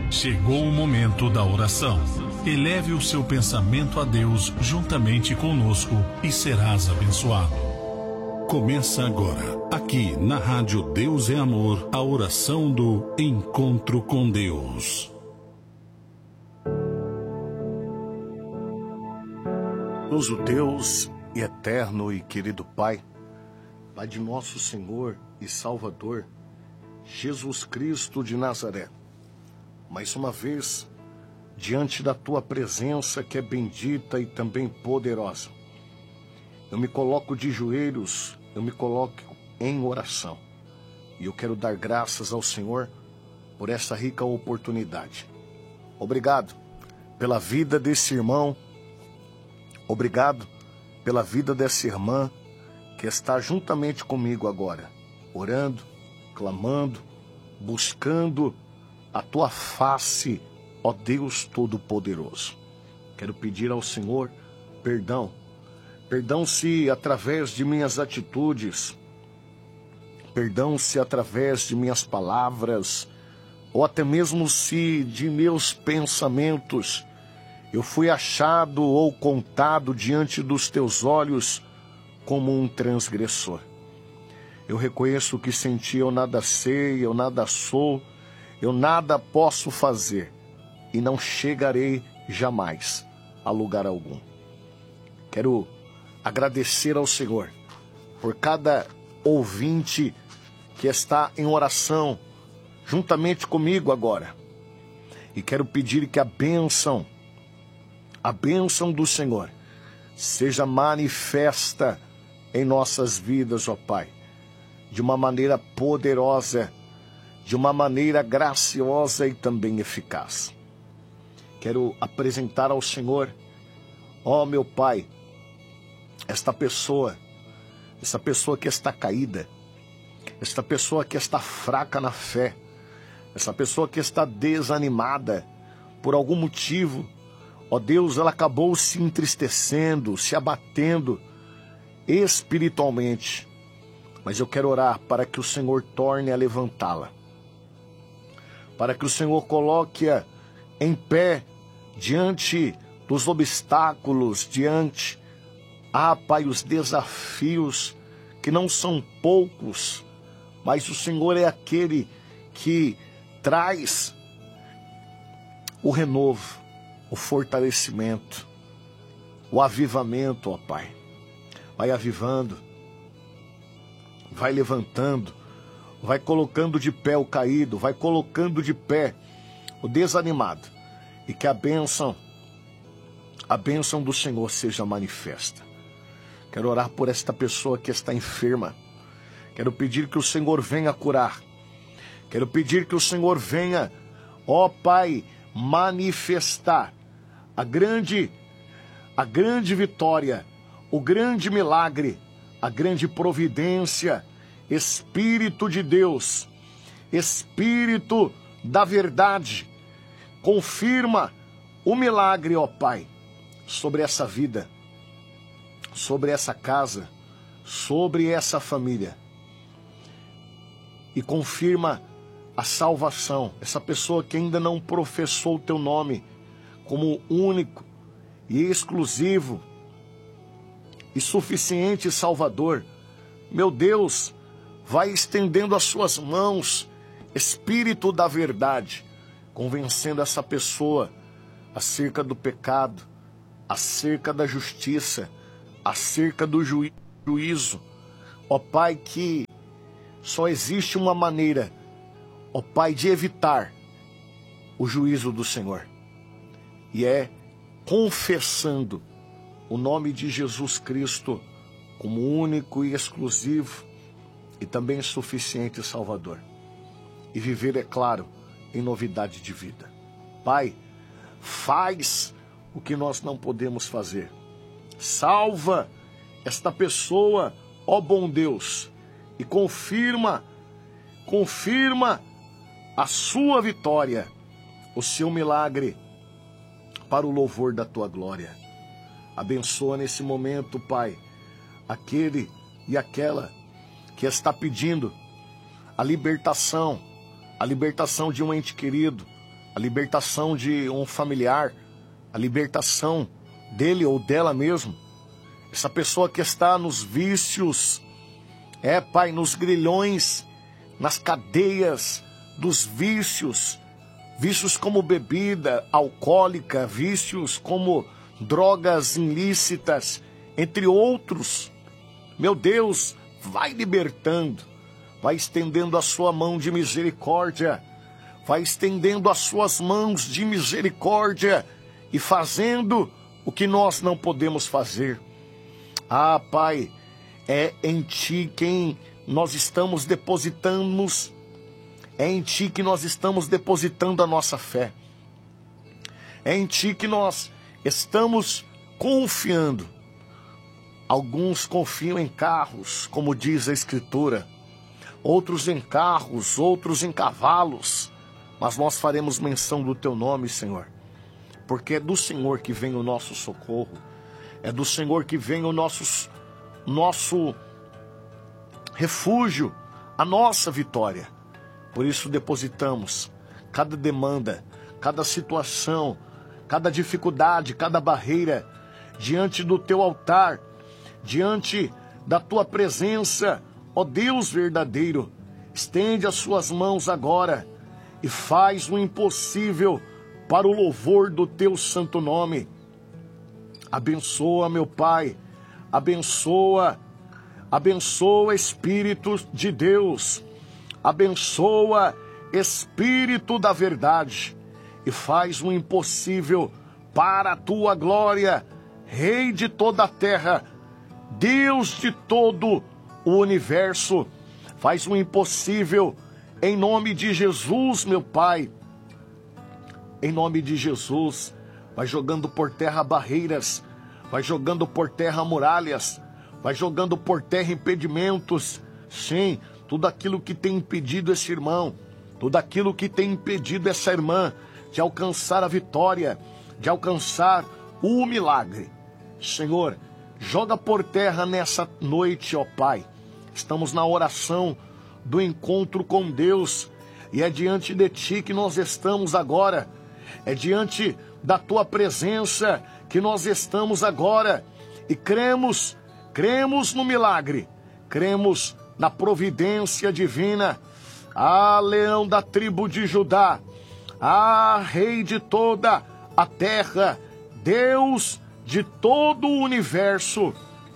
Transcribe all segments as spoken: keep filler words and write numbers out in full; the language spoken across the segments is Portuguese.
Chegou o momento da oração. Eleve o seu pensamento a Deus juntamente conosco e serás abençoado. Começa agora, aqui na Rádio Deus é Amor, a oração do Encontro com Deus. Nosso Deus e eterno e querido Pai, Pai de nosso Senhor e Salvador, Jesus Cristo de Nazaré, mais uma vez, diante da Tua presença que é bendita e também poderosa, eu me coloco de joelhos, eu me coloco em oração, e eu quero dar graças ao Senhor por essa rica oportunidade. Obrigado pela vida desse irmão, obrigado pela vida dessa irmã que está juntamente comigo agora, orando, clamando, buscando a Tua face, ó Deus Todo-Poderoso. Quero pedir ao Senhor perdão. Perdão se através de minhas atitudes, perdão se através de minhas palavras, ou até mesmo se de meus pensamentos, eu fui achado ou contado diante dos Teus olhos como um transgressor. Eu reconheço que sem Ti eu nada sei, eu nada sou, eu nada posso fazer e não chegarei jamais a lugar algum. Quero agradecer ao Senhor por cada ouvinte que está em oração juntamente comigo agora. E quero pedir que a bênção, a bênção do Senhor seja manifesta em nossas vidas, ó Pai, de uma maneira poderosa, de uma maneira graciosa e também eficaz. Quero apresentar ao Senhor, ó meu Pai, esta pessoa, essa pessoa que está caída, esta pessoa que está fraca na fé, essa pessoa que está desanimada por algum motivo. Ó Deus, ela acabou se entristecendo, se abatendo espiritualmente. Mas eu quero orar para que o Senhor torne a levantá-la, para que o Senhor coloque-a em pé diante dos obstáculos, diante, ah Pai, os desafios que não são poucos, mas o Senhor é aquele que traz o renovo, o fortalecimento, o avivamento, ó Pai. Vai avivando, vai levantando, vai colocando de pé o caído, vai colocando de pé o desanimado, e que a bênção, a bênção do Senhor seja manifesta. Quero orar por esta pessoa que está enferma. Quero pedir que o Senhor venha curar. Quero pedir que o Senhor venha, ó Pai, manifestar a grande, a grande vitória, o grande milagre, a grande providência. Espírito de Deus, Espírito da verdade, confirma o milagre, ó Pai, sobre essa vida, sobre essa casa, sobre essa família. E confirma a salvação. Essa pessoa que ainda não professou o Teu nome como único e exclusivo e suficiente Salvador. Meu Deus, vai estendendo as Suas mãos, Espírito da verdade, convencendo essa pessoa acerca do pecado, acerca da justiça, acerca do ju- juízo. Ó Pai, que só existe uma maneira, ó Pai, de evitar o juízo do Senhor, e é confessando o nome de Jesus Cristo como único e exclusivo e também suficiente Salvador, e viver, é claro, em novidade de vida. Pai, faz o que nós não podemos fazer. Salva esta pessoa, ó bom Deus, e confirma, confirma a Sua vitória, o Seu milagre, para o louvor da Tua glória. Abençoa nesse momento, Pai, aquele e aquela que está pedindo a libertação, a libertação de um ente querido, a libertação de um familiar, a libertação dele ou dela mesmo. Essa pessoa que está nos vícios, é, Pai, nos grilhões, nas cadeias dos vícios, vícios como bebida alcoólica, vícios como drogas ilícitas, entre outros. Meu Deus, vai libertando, vai estendendo a sua mão de misericórdia, vai estendendo as suas mãos de misericórdia e fazendo o que nós não podemos fazer. Ah, Pai, é em Ti quem nós estamos depositando, é em Ti que nós estamos depositando a nossa fé. É em Ti que nós estamos confiando. Alguns confiam em carros, como diz a Escritura, outros em carros, outros em cavalos, mas nós faremos menção do Teu nome, Senhor, porque é do Senhor que vem o nosso socorro, é do Senhor que vem o nosso, nosso refúgio, a nossa vitória. Por isso depositamos cada demanda, cada situação, cada dificuldade, cada barreira diante do Teu altar, diante da Tua presença, ó Deus verdadeiro. Estende as Suas mãos agora e faz o impossível para o louvor do Teu santo nome. Abençoa, meu Pai, abençoa, abençoa, Espírito de Deus, abençoa, Espírito da verdade, e faz o impossível para a Tua glória, Rei de toda a terra, Deus de todo o universo. Faz o impossível em nome de Jesus, meu Pai. Em nome de Jesus, vai jogando por terra barreiras, vai jogando por terra muralhas, vai jogando por terra impedimentos. Sim, tudo aquilo que tem impedido esse irmão, tudo aquilo que tem impedido essa irmã de alcançar a vitória, de alcançar o milagre. Senhor, joga por terra nessa noite, ó Pai. Estamos na oração do encontro com Deus e é diante de Ti que nós estamos agora. É diante da Tua presença que nós estamos agora. E cremos, cremos no milagre, cremos na providência divina. Ah, Leão da tribo de Judá, ah, Rei de toda a terra, Deus de todo o universo,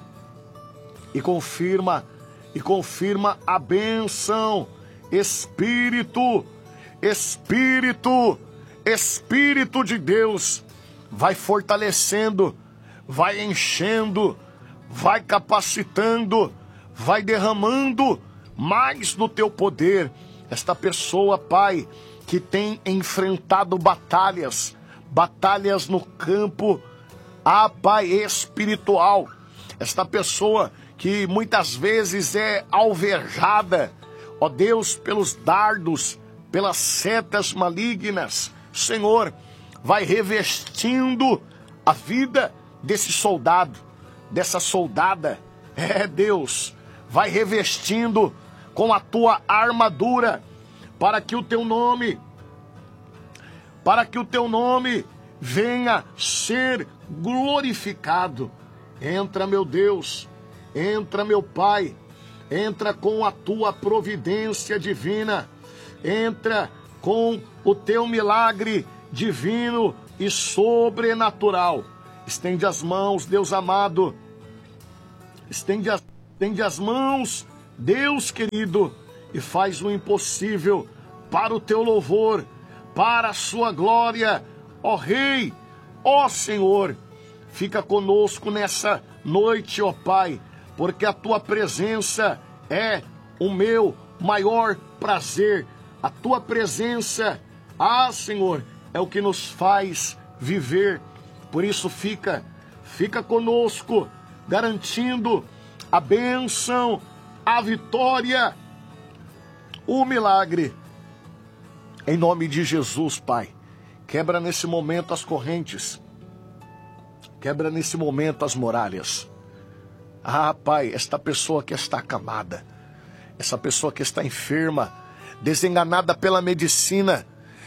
e confirma, e confirma a bênção, Espírito, Espírito, Espírito de Deus, vai fortalecendo, vai enchendo, vai capacitando, vai derramando mais do Teu poder. Esta pessoa, Pai, que tem enfrentado batalhas, batalhas no campo, ah, Pai, espiritual. Esta pessoa que muitas vezes é alvejada, ó Deus, pelos dardos, pelas setas malignas. Senhor, vai revestindo a vida desse soldado, dessa soldada. É, Deus, vai revestindo com a Tua armadura, para que o Teu nome, para que o Teu nome venha ser glorificado. Entra, meu Deus, entra, meu Pai, entra com a Tua providência divina, entra com o Teu milagre divino e sobrenatural. Estende as mãos, Deus amado, estende as, estende as mãos, Deus querido, e faz o impossível para o Teu louvor, para a Sua glória, ó Rei, ó Senhor. Fica conosco nessa noite, ó Pai, porque a Tua presença é o meu maior prazer. A Tua presença, ah, Senhor, é o que nos faz viver. Por isso fica, fica conosco, garantindo a bênção, a vitória, o milagre. Em nome de Jesus, Pai, quebra nesse momento as correntes, quebra nesse momento as muralhas. Ah, Pai, esta pessoa que está acamada, essa pessoa que está enferma, desenganada pela medicina,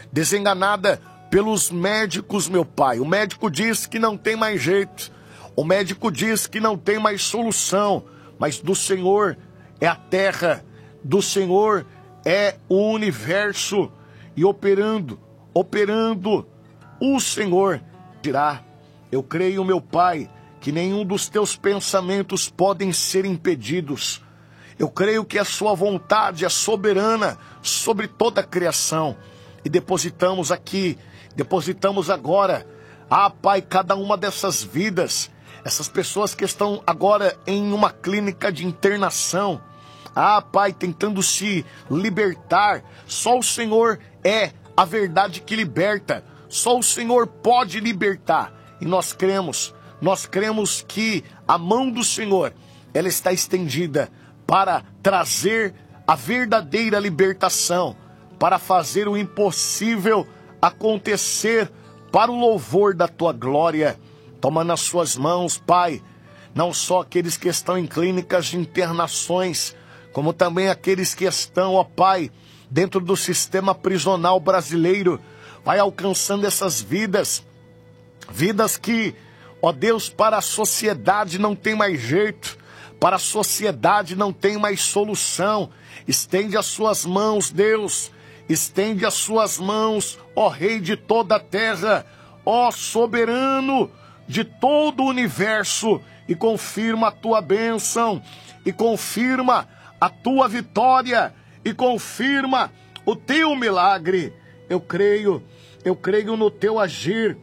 desenganada pelos médicos, meu Pai. O médico diz que não tem mais jeito, o médico diz que não tem mais solução, mas do Senhor é a terra, do Senhor é o universo, e operando, operando, o Senhor dirá. Eu creio, meu Pai, que nenhum dos teus pensamentos podem ser impedidos. Eu creio que a sua vontade é soberana sobre toda a criação. E depositamos aqui, depositamos agora, ah, Pai, cada uma dessas vidas, essas pessoas que estão agora em uma clínica de internação, ah, Pai, tentando se libertar. Só o Senhor é a verdade que liberta, só o Senhor pode libertar. E nós cremos, nós cremos que a mão do Senhor, ela está estendida para trazer a verdadeira libertação, para fazer o impossível acontecer para o louvor da tua glória. Toma nas suas mãos, Pai, não só aqueles que estão em clínicas de internações, como também aqueles que estão, ó Pai, dentro do sistema prisional brasileiro. Vai alcançando essas vidas, vidas que, ó Deus, para a sociedade não tem mais jeito, para a sociedade não tem mais solução. Estende as suas mãos, Deus, estende as suas mãos, ó Rei de toda a terra, ó soberano de todo o universo, e confirma a tua bênção, e confirma a tua vitória, e confirma o teu milagre. Eu creio, eu creio no teu agir,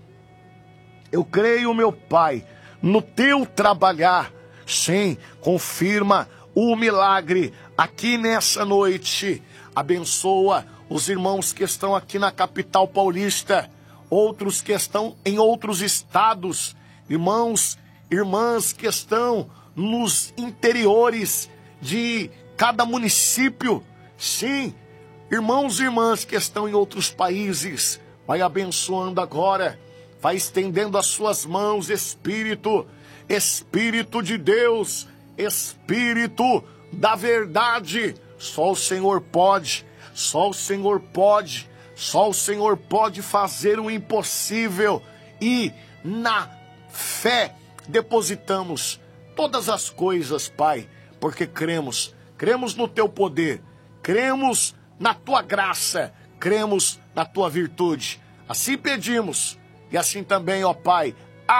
eu creio, meu Pai, no teu trabalhar. Sim, confirma o milagre aqui nessa noite. Abençoa os irmãos que estão aqui na capital paulista, outros que estão em outros estados, irmãos, irmãs que estão nos interiores de cada município. Sim, irmãos e irmãs que estão em outros países. Vai abençoando agora, vai estendendo as suas mãos, Espírito, Espírito de Deus, Espírito da verdade. Só o Senhor pode, só o Senhor pode, só o Senhor pode fazer o impossível. E na fé depositamos todas as coisas, Pai, porque cremos, cremos no teu poder, cremos na tua graça, cremos na tua virtude. Assim pedimos, e assim também, ó Pai,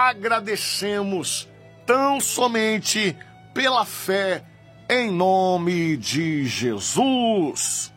agradecemos tão somente pela fé, em nome de Jesus.